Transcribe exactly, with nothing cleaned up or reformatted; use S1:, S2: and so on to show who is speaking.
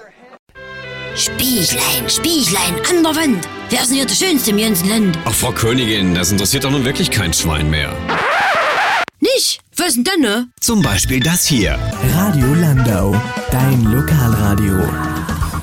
S1: Spieglein, Spieglein, an der Wand. Wer ist denn hier der Schönste im ganzen Land?
S2: Ach, Frau Königin, das interessiert doch nun wirklich kein Schwein mehr.
S1: Nicht? Was denn dann, ne?
S2: Zum Beispiel das hier.
S3: Radio Landau, dein Lokalradio.